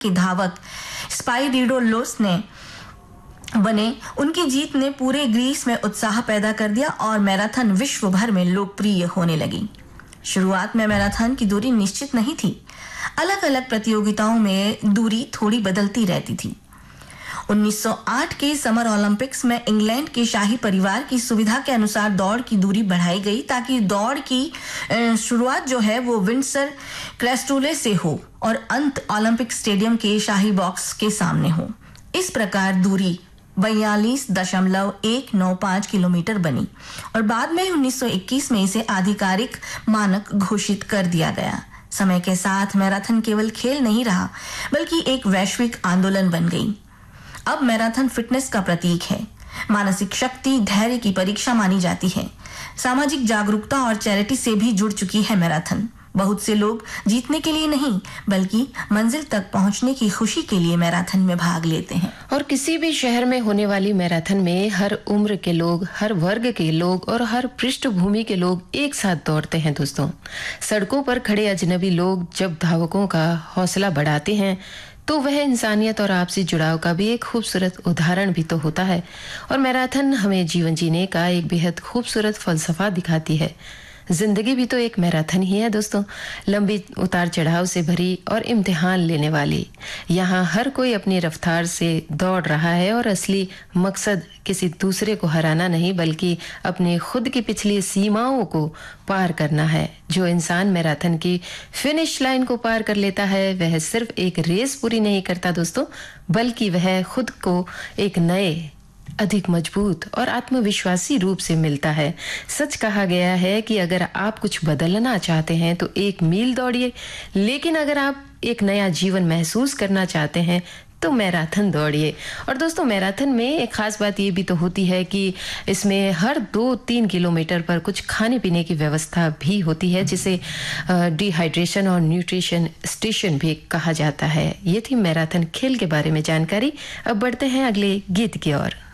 के धावक स्पाइरिडोलोस ने बने। उनकी जीत ने पूरे ग्रीस में उत्साह पैदा कर दिया और मैराथन विश्व भर में लोकप्रिय होने लगी। शुरुआत में मैराथन की दूरी निश्चित नहीं थी। अलग अलग प्रतियोगिताओं में दूरी थोड़ी बदलती रहती थी। 1908 के समर ओलंपिक्स में इंग्लैंड के शाही परिवार की सुविधा के अनुसार दौड़ की दूरी बढ़ाई गई ताकि दौड़ की शुरुआत जो है वो विंडसर क्रेस्टोले से हो और अंत ओलंपिक स्टेडियम के शाही बॉक्स के सामने हो। इस प्रकार दूरी 42.195 किलोमीटर बनी और बाद में 1921 में इसे आधिकारिक मानक घोषित कर दिया गया। समय के साथ मैराथन केवल खेल नहीं रहा बल्कि एक वैश्विक आंदोलन बन गई। अब मैराथन फिटनेस का प्रतीक है, मानसिक शक्ति, धैर्य की परीक्षा मानी जाती है। सामाजिक जागरूकता और चैरिटी से भी जुड़ चुकी है मैराथन। बहुत से लोग जीतने के लिए नहीं बल्कि मंजिल तक पहुंचने की खुशी के लिए मैराथन में भाग लेते हैं। और किसी भी शहर में होने वाली मैराथन में हर उम्र के लोग, हर वर्ग के लोग और हर पृष्ठभूमि के लोग एक साथ दौड़ते हैं। दोस्तों, सड़कों पर खड़े अजनबी लोग जब धावकों का हौसला बढ़ाते हैं तो वह इंसानियत और आपसी जुड़ाव का भी एक खूबसूरत उदाहरण भी तो होता है। और मैराथन हमें जीवन जीने का एक बेहद खूबसूरत फलसफा दिखाती है। जिंदगी भी तो एक मैराथन ही है दोस्तों, लंबी उतार चढ़ाव से भरी और इम्तिहान लेने वाली। यहाँ हर कोई अपनी रफ्तार से दौड़ रहा है और असली मकसद किसी दूसरे को हराना नहीं बल्कि अपने खुद की पिछली सीमाओं को पार करना है। जो इंसान मैराथन की फिनिश लाइन को पार कर लेता है वह सिर्फ एक रेस पूरी नहीं करता दोस्तों, बल्कि वह खुद को एक नए, अधिक मजबूत और आत्मविश्वासी रूप से मिलता है। सच कहा गया है कि अगर आप कुछ बदलना चाहते हैं तो 1 मील दौड़िए, लेकिन अगर आप एक नया जीवन महसूस करना चाहते हैं तो मैराथन दौड़िए। और दोस्तों, मैराथन में एक खास बात ये भी तो होती है कि इसमें हर 2-3 किलोमीटर पर कुछ खाने पीने की व्यवस्था भी होती है, जिसे डिहाइड्रेशन और न्यूट्रिशन स्टेशन भी कहा जाता है। ये थी मैराथन खेल के बारे में जानकारी। अब बढ़ते हैं अगले गीत की ओर।